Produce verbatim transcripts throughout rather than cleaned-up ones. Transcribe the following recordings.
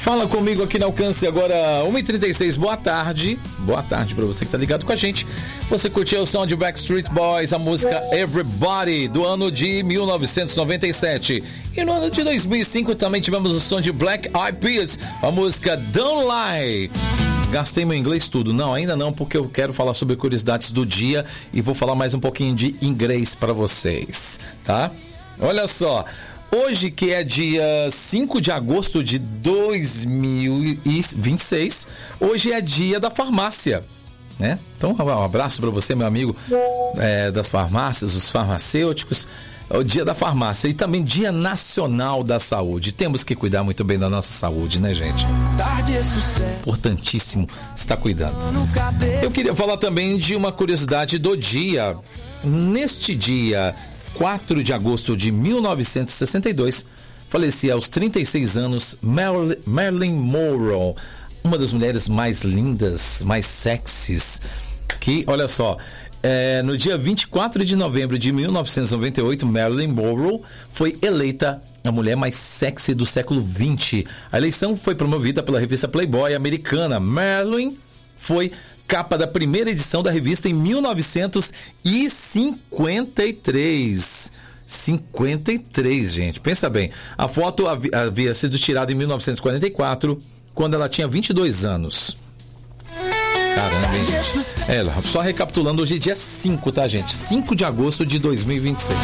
Fala comigo aqui no Alcance agora, uma e trinta e seis, boa tarde. Boa tarde pra você que tá ligado com a gente. Você curtiu o som de Backstreet Boys, a música Everybody, do ano de mil novecentos e noventa e sete. E no ano de dois mil e cinco também tivemos o som de Black Eyed Peas, a música Don't Lie. Gastei meu inglês tudo? Não, ainda não, porque eu quero falar sobre curiosidades do dia e vou falar mais um pouquinho de inglês pra vocês, tá? Olha só. Hoje, que é dia cinco de agosto de dois mil e vinte e seis, hoje é dia da farmácia, né? Então, um abraço para você, meu amigo, é, das farmácias, os farmacêuticos. É o dia da farmácia e também dia nacional da saúde. Temos que cuidar muito bem da nossa saúde, né, gente? Importantíssimo estar cuidando. Eu queria falar também de uma curiosidade do dia. Neste dia quatro de agosto de mil novecentos e sessenta e dois, falecia aos trinta e seis anos Marilyn Monroe, uma das mulheres mais lindas, mais sexys, que, olha só, é, no dia vinte e quatro de novembro de mil novecentos e noventa e oito, Marilyn Monroe foi eleita a mulher mais sexy do século vinte. A eleição foi promovida pela revista Playboy americana. Marilyn foi capa da primeira edição da revista em mil novecentos e cinquenta e três. cinquenta e três, gente. Pensa bem. A foto havia sido tirada em mil novecentos e quarenta e quatro, quando ela tinha vinte e dois anos. Caramba, hein, gente? É, só recapitulando, hoje é dia cinco, tá, gente? cinco de agosto de dois mil e vinte e seis.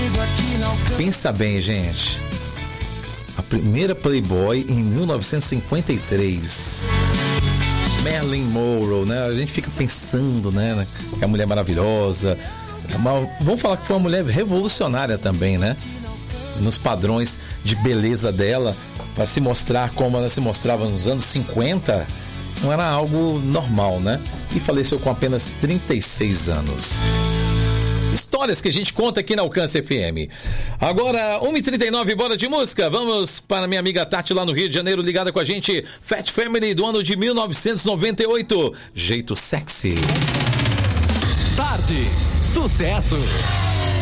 Pensa bem, gente. A primeira Playboy em mil novecentos e cinquenta e três. Marilyn Monroe, né? A gente fica pensando, né? Que é uma mulher maravilhosa. Uma, vamos falar que foi uma mulher revolucionária também, né? Nos padrões de beleza dela, para se mostrar como ela se mostrava nos anos cinquenta, não era algo normal, né? E faleceu com apenas trinta e seis anos. Histórias que a gente conta aqui na Alcance F M. Agora, uma e trinta e nove, bora de música. Vamos para minha amiga Tati lá no Rio de Janeiro, ligada com a gente. Fat Family, do ano de mil novecentos e noventa e oito. Jeito sexy. Tarde, sucesso.